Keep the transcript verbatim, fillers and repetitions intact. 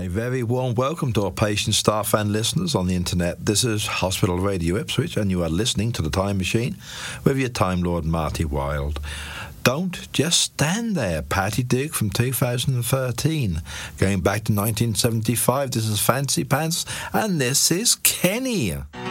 A very warm welcome to our patient, staff and listeners on the internet. This is Hospital Radio Ipswich and you are listening to The Time Machine with your Time Lord Marty Wilde. Don't just stand there. Patty Duke from two thousand thirteen. Going back to nineteen seventy-five, this is Fancy Pants and this is Kenny.